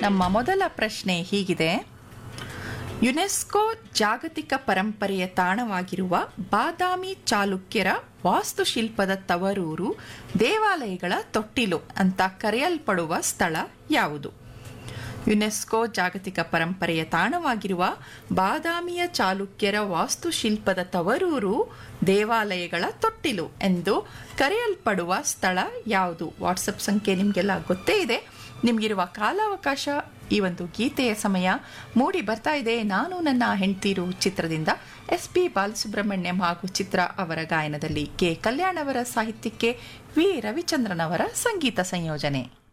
ನಮ್ಮ ಮೊದಲ ಪ್ರಶ್ನೆ ಹೀಗಿದೆ: ಯುನೆಸ್ಕೋ ಜಾಗತಿಕ ಪರಂಪರೆಯ ತಾಣವಾಗಿರುವ ಬಾದಾಮಿ ಚಾಲುಕ್ಯರ ವಾಸ್ತುಶಿಲ್ಪದ ತವರೂರು, ದೇವಾಲಯಗಳ ತೊಟ್ಟಿಲು ಅಂತ ಕರೆಯಲ್ಪಡುವ ಸ್ಥಳ ಯಾವುದು? ಯುನೆಸ್ಕೋ ಜಾಗತಿಕ ಪರಂಪರೆಯ ತಾಣವಾಗಿರುವ ಬಾದಾಮಿಯ ಚಾಲುಕ್ಯರ ವಾಸ್ತುಶಿಲ್ಪದ ತವರೂರು, ದೇವಾಲಯಗಳ ತೊಟ್ಟಿಲು ಎಂದು ಕರೆಯಲ್ಪಡುವ ಸ್ಥಳ ಯಾವುದು? ವಾಟ್ಸಪ್ ಸಂಖ್ಯೆ ನಿಮಗೆಲ್ಲ ಗೊತ್ತೇ ಇದೆ. ನಿಮಗಿರುವ ಕಾಲಾವಕಾಶ ಈ ಒಂದು ಗೀತೆಯ ಸಮಯ. ಮೂಡಿ ಬರ್ತಾ ಇದೆ ನಾನು ನನ್ನ ಹೆಂಡ್ತೀರು ಚಿತ್ರದಿಂದ SP ಬಾಲಸುಬ್ರಹ್ಮಣ್ಯಂ ಹಾಗೂ ಚಿತ್ರ ಅವರ ಗಾಯನದಲ್ಲಿ, ಕೆ ಕಲ್ಯಾಣ್ ಅವರ ಸಾಹಿತ್ಯಕ್ಕೆ ವಿ ರವಿಚಂದ್ರನ್ ಅವರ ಸಂಗೀತ ಸಂಯೋಜನೆ.